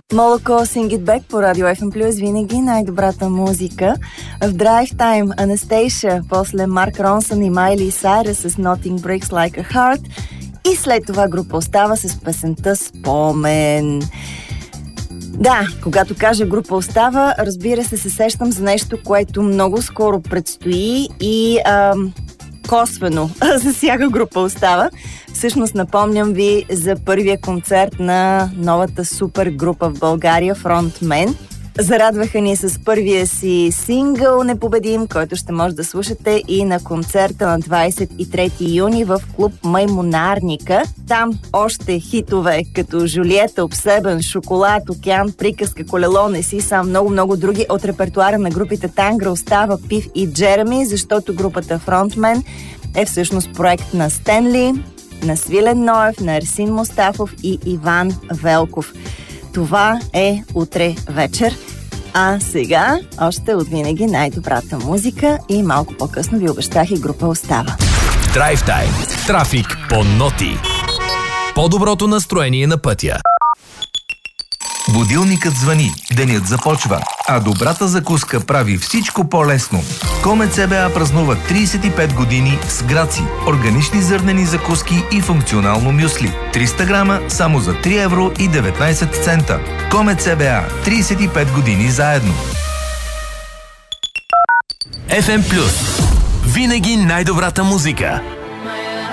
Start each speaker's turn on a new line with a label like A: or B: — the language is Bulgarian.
A: Молоко, Sing It Back по Радио FM+, винаги най-добрата музика. В Drive Time Anastacia, после Марк Ронсън и Майли Сайрус с Nothing Breaks Like a Heart и след това група Остава с песента Спомен. Да, когато кажа група Остава, разбира се сещам за нещо, което много скоро предстои и косвено засяга група Остава. Всъщност напомням ви за първия концерт на новата супер група в България Frontman. Зарадваха ни с първия си сингъл Непобедим, който ще може да слушате и на концерта на 23 юни в клуб Маймунарника. Там още хитове като Жулиета, Обсебен, Шоколад, Океан, Приказка, Колело, Не си сам, много други от репертуара на групите Тангра, Остава, Пив и Джереми, защото групата Frontman е всъщност проект на Стенли, на Свилен Ноев, на Арсин Мустафов и Иван Велков. Това е утре вечер. А сега още от винаги най-добрата музика и малко по-късно ви обещах и група Остава.
B: Драйв тайм. Трафик по ноти. По-доброто настроение на пътя.
C: Будилникът звъни, денят започва, а добрата закуска прави всичко по-лесно. Комет ЦБА празнува 35 години с Граци, органични зърнени закуски и функционално мюсли. 300 грама само за 3 евро и 19 цента. Комет ЦБА, 35 години заедно.
B: FM+. Винаги най-добрата музика.